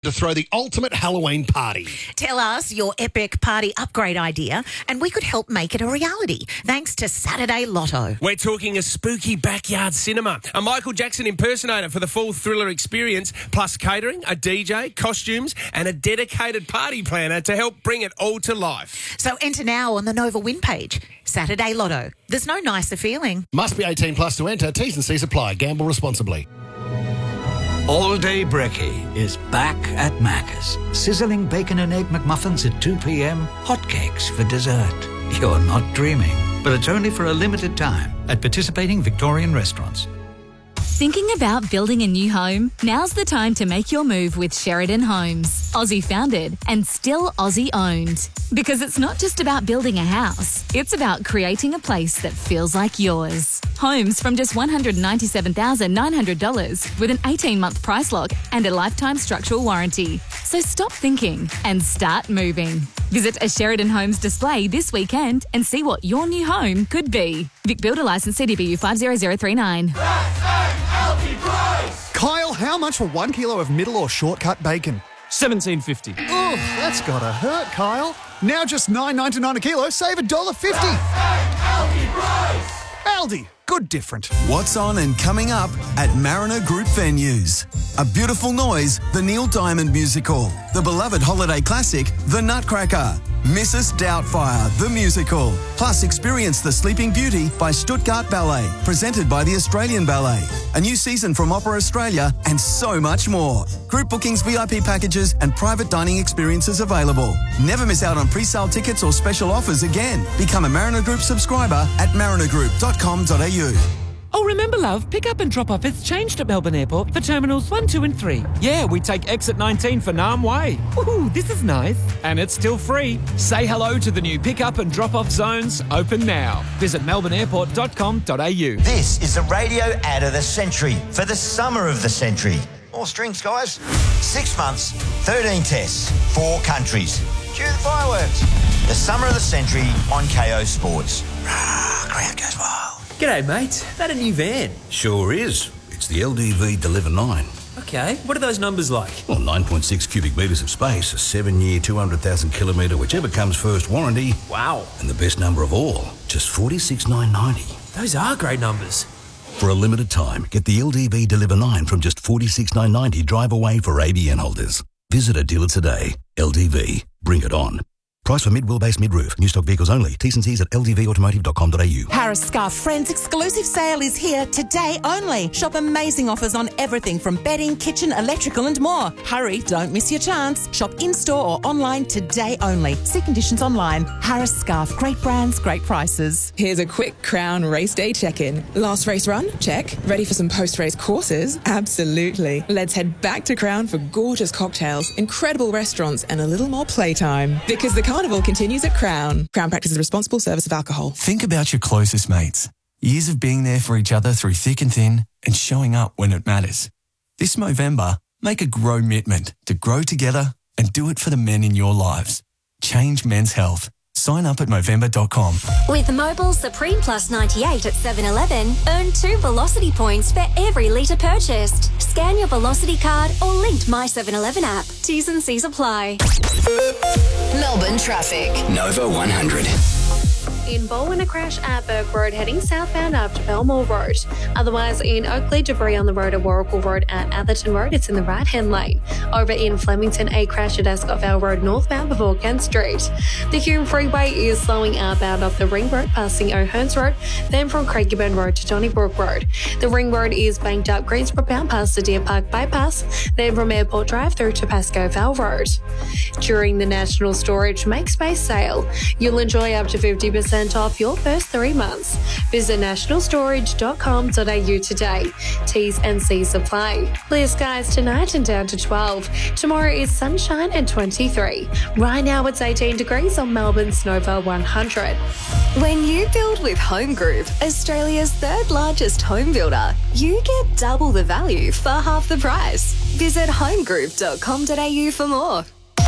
to throw the ultimate Halloween party. Tell us your epic party upgrade idea and we could help make it a reality thanks to Saturday Lotto. We're talking a spooky backyard cinema, a Michael Jackson impersonator for the full thriller experience, plus catering, a DJ, costumes and a dedicated party planner to help bring it all to life. So enter now on the Nova Win page. Saturday Lotto. There's no nicer feeling. Must be 18 plus to enter. T's and C's apply. Gamble responsibly. All Day Brekkie is back at Macca's. Sizzling bacon and egg McMuffins at 2 p.m, hotcakes for dessert. You're not dreaming, but it's only for a limited time at participating Victorian restaurants. Thinking about building a new home? Now's the time to make your move with Sheridan Homes. Aussie founded and still Aussie owned. Because it's not just about building a house, it's about creating a place that feels like yours. Homes from just $197,900 with an 18-month price lock and a lifetime structural warranty. So stop thinking and start moving. Visit a Sheridan Homes display this weekend and see what your new home could be. Vic Builder Licence CDBU 50039. Kyle, how much for 1 kilo of middle or shortcut bacon? $17.50. Oh, that's gotta hurt, Kyle. Now just $9.99 a kilo, save $1.50. Aldi, good different. What's on and coming up at Mariner Group Venues? A Beautiful Noise, the Neil Diamond musical. The beloved holiday classic, The Nutcracker. Mrs. Doubtfire, the musical. Plus, experience The Sleeping Beauty by Stuttgart Ballet, presented by the Australian Ballet. A new season from Opera Australia, and so much more. Group bookings, VIP packages, and private dining experiences available. Never miss out on pre-sale tickets or special offers again. Become a Mariner Group subscriber at marinergroup.com.au. Oh, remember, love, pick up and drop off has changed at Melbourne Airport for Terminals 1, 2 and 3. Yeah, we take exit 19 for Nam Way. Ooh, this is nice. And it's still free. Say hello to the new pick up and drop off zones, open now. Visit melbourneairport.com.au. This is the radio ad of the century for the summer of the century. More strings, guys. 6 months, 13 tests, 4 countries. Cue the fireworks. The summer of the century on KO Sports. Crowd goes wild. G'day, mate. That a new van? Sure is. It's the LDV Deliver 9. Okay, what are those numbers like? Well, 9.6 cubic metres of space, a 7-year, 200,000 kilometre, whichever comes first warranty. Wow. And the best number of all, just $46,990. Those are great numbers. For a limited time, get the LDV Deliver 9 from just $46,990 drive away for ABN holders. Visit a dealer today. LDV. Bring it on. Price for mid-wheelbase, mid-roof. New stock vehicles only. T's and C's at ldvautomotive.com.au. Harris Scarf Friends exclusive sale is here today only. Shop amazing offers on everything from bedding, kitchen, electrical and more. Hurry, don't miss your chance. Shop in-store or online today only. See conditions online. Harris Scarf. Great brands, great prices. Here's a quick Crown race day check-in. Last race run? Check. Ready for some post-race courses? Absolutely. Let's head back to Crown for gorgeous cocktails, incredible restaurants and a little more playtime. Because the carnival continues at Crown. Crown practices responsible service of alcohol. Think about your closest mates. Years of being there for each other through thick and thin and showing up when it matters. This Movember, make a commitment to grow together and do it for the men in your lives. Change men's health. Sign up at Movember.com. With Mobile Supreme Plus 98 at 7-Eleven, earn 2 Velocity points for every litre purchased. Scan your Velocity card or linked My 7-Eleven app. T's and C's apply. Melbourne traffic. Nova 100. In Baldwin, a crash at Burke Road heading southbound up to Belmore Road. Otherwise, in Oakley, debris on the road at Warrigal Road at Atherton Road. It's in the right-hand lane. Over in Flemington, a crash at Ascot Vale Road northbound before Kent Street. The Hume Freeway is slowing outbound up the Ring Road, passing O'Hearns Road, then from Craigieburn Road to Donnybrook Road. The Ring Road is banked up Greensboro bound past the Deer Park Bypass, then from Airport Drive through to Pascoe Vale Road. During the National Storage Make Space sale, you'll enjoy up to 50% off your first 3 months. Visit nationalstorage.com.au today. T's and C's apply. Clear skies tonight and down to 12. Tomorrow is sunshine and 23. Right now it's 18 degrees on Melbourne's Nova 100. When you build with Home Group, Australia's 3rd largest home builder, you get double the value for half the price. Visit homegroup.com.au for more.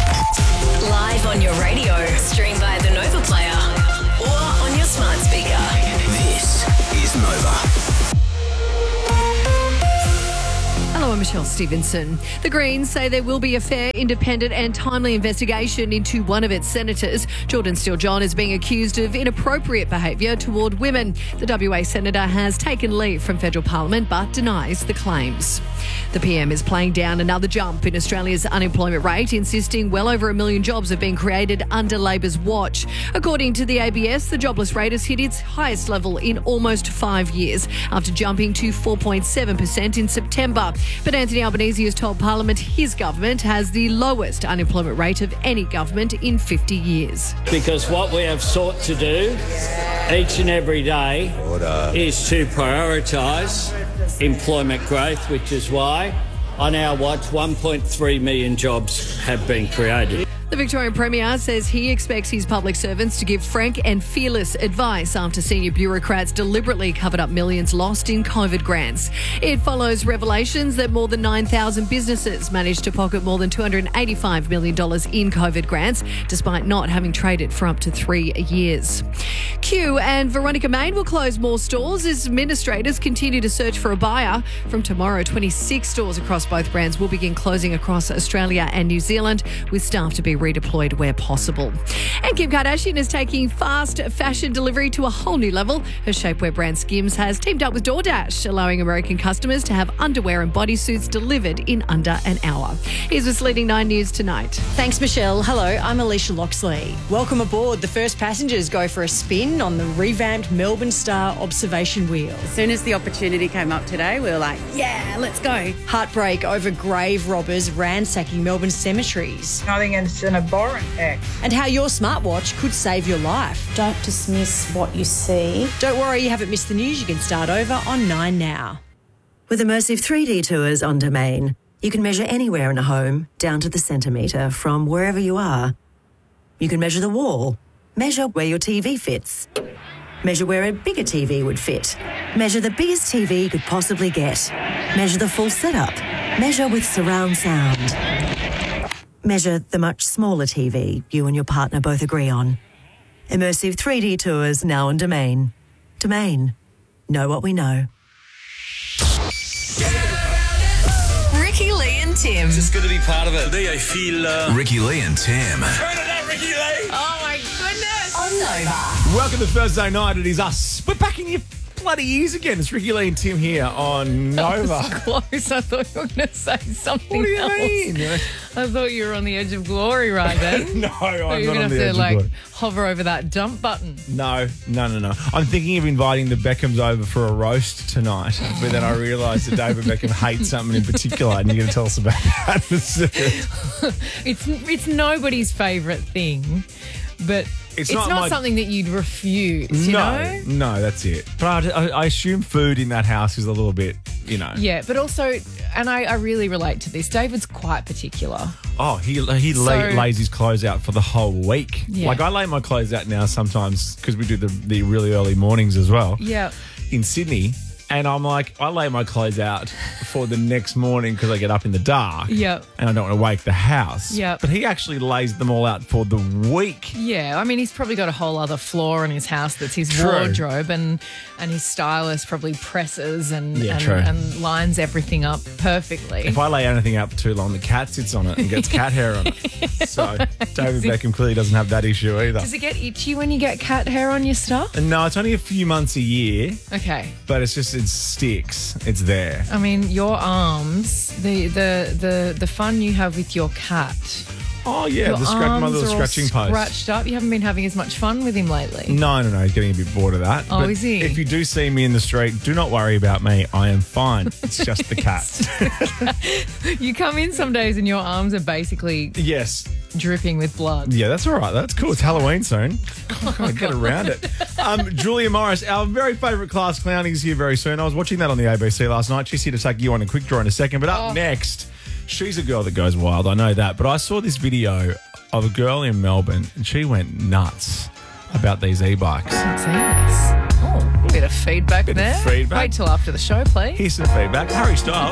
Live on your radio, stream via the Nova Player or on your smart speaker. This is Nova. Hello, I'm Michelle Stevenson. The Greens say there will be a fair, independent and timely investigation into one of its senators. Jordan Steele-John is being accused of inappropriate behaviour toward women. The WA senator has taken leave from federal parliament but denies the claims. The PM is playing down another jump in Australia's unemployment rate, insisting well over 1 million jobs have been created under Labor's watch. According to the ABS, the jobless rate has hit its highest level in almost 5 years, after jumping to 4.7% in September. But Anthony Albanese has told Parliament his government has the lowest unemployment rate of any government in 50 years. Because what we have sought to do each and every day is to prioritise employment growth, which is why on our watch 1.3 million jobs have been created. The Victorian Premier says he expects his public servants to give frank and fearless advice after senior bureaucrats deliberately covered up millions lost in COVID grants. It follows revelations that more than 9,000 businesses managed to pocket more than $285 million in COVID grants, despite not having traded for up to 3 years. Q and Veronica Main will close more stores as administrators continue to search for a buyer. From tomorrow, 26 stores across both brands will begin closing across Australia and New Zealand, with staff to be redeployed where possible. And Kim Kardashian is taking fast fashion delivery to a whole new level. Her shapewear brand Skims has teamed up with DoorDash, allowing American customers to have underwear and bodysuits delivered in under an hour. Here's what's leading 9 News tonight. Thanks, Michelle. Hello, I'm Alicia Loxley. Welcome aboard. The first passengers go for a spin on the revamped Melbourne Star observation wheel. As soon as the opportunity came up today, we were like, yeah, let's go. Heartbreak over grave robbers ransacking Melbourne cemeteries. I think it's an abhorrent act. And how your smartwatch could save your life. Don't dismiss what you see. Don't worry, you haven't missed the news. You can start over on 9 Now. With immersive 3D tours on Domain, you can measure anywhere in a home, down to the centimetre, from wherever you are. You can measure the wall, measure where your TV fits, measure where a bigger TV would fit, measure the biggest TV you could possibly get, measure the full setup, measure with surround sound, measure the much smaller TV you and your partner both agree on. Immersive 3D tours now on Domain. Domain. Know what we know. Ricky Lee and Tim. It's just good to be part of it. Today I feel... Ricky Lee and Tim. Turn it up, Ricky Lee! Oh my goodness. On Nova. Welcome to Thursday night. It is us. We're back in your bloody ears again. It's Ricky Lee and Tim here on Nova. That was close. I thought you were going to say something What do you else. mean? I thought you were on the edge of glory right then. No, I'm not on the edge You're going to have of to glory. hover over that dump button. No. I'm thinking of inviting the Beckhams over for a roast tonight, but then I realised that David Beckham hates something in particular, and you're going to tell us about that in a second. It's nobody's favourite thing, but it's not not my- something that you'd refuse, you know? No, that's it. But I assume food in that house is a little bit, Yeah, but also, and I really relate to this, David's quite particular. Oh, he lays his clothes out for the whole week. Yeah. Like I lay my clothes out now sometimes because we do the really early mornings as well. Yeah. In Sydney. And I'm like, I lay my clothes out for the next morning because I get up in the dark. Yep. And I don't want to wake the house. Yep. But he actually lays them all out for the week. Yeah, I mean, he's probably got a whole other floor in his house that's his True. wardrobe, and his stylist probably presses and true. and lines everything up perfectly. If I lay anything out for too long, the cat sits on it and gets cat hair on it. So David Beckham clearly doesn't have that issue either. Does it get itchy when you get cat hair on your stuff? No, it's only a few months a year. Okay. But it sticks. It's there. I mean, your arms, the fun you have with your cat. Oh, yeah, Your my arms little are all scratching post. scratched up. You haven't been having as much fun with him lately. No, he's getting a bit bored of that. Oh, But is he? If you do see me in the street, do not worry about me. I am fine. It's just the cat. You come in some days and your arms are basically Yes. dripping with blood. Yeah, that's all right. That's cool. It's Halloween soon. Can't get around it. Julia Morris, our very favourite class clown, is here very soon. I was watching that on the ABC last night. She's here to take you on a quick draw in a second. But up next, she's a girl that goes wild. I know that. But I saw this video of a girl in Melbourne and she went nuts about these e-bikes. Oh, a bit of feedback there. feedback. Wait till after the show, please. Here's some feedback. Harry Styles.